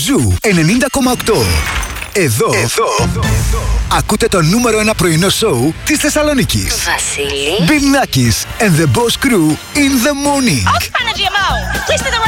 Ζου 90,8. Εδώ ακούτε το νούμερο 1 πρωινό σοου της Θεσσαλονίκης. Βασίλη. Bill Nackis and the Boss Crew in the morning. Off, Panagiomo! Twist of the